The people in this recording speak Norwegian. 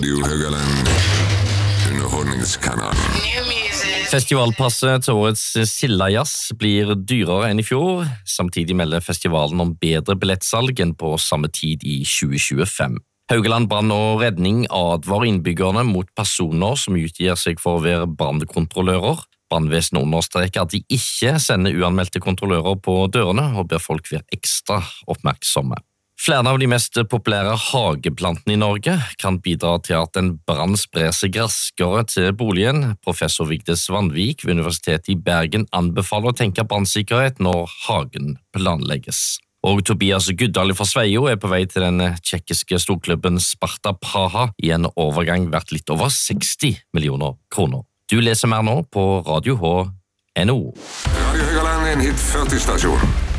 Radio Högaland, underholdningskanalen. Festivalpasset til årets Silla-jazz blir dyrere enn i fjor. Samtidig melder festivalen om bedre billettsalg enn på samme tid i 2025. Haugaland brann og redning advarer innbyggerne mot personer som utgir seg for å være brannkontrollører. Brannvesenet understreker at de ikke sender uanmeldte kontrollører på dørene og ber folk være ekstra oppmerksomme. Flere av de mest populære hageplantene i Norge kan bidra til at en brann sprer seg raskere til boligen. Professor Vigdis Vanvik ved Universitetet i Bergen anbefaler å tenke brannsikkerhet når hagen planlegges. Og Tobias Guddal fra Sveio er på vei til den tsjekkiske storklubben Sparta Praha i en overgang verdt litt over 60 millioner kroner. Du leser mer nå på Radio H.no. Radio Högaland, en hit 40-stasjon.